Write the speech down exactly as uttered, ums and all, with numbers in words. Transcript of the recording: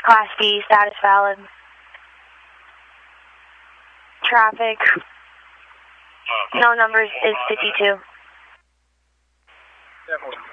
Class D, status valid. Traffic. No numbers is fifty-two. Definitely.